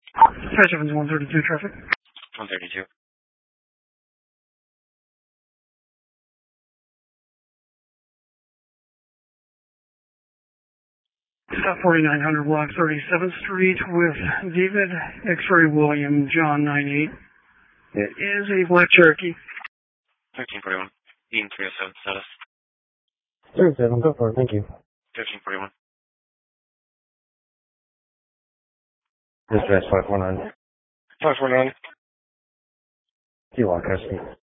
57's 132 traffic. 132. Stop 4900 block 37th Street with David X-Ray William John 98. It is a black Cherokee. 1341. Being 307 status. 37, go for it, thank you. 1341. Dispatch 549. 549. Key lock custody.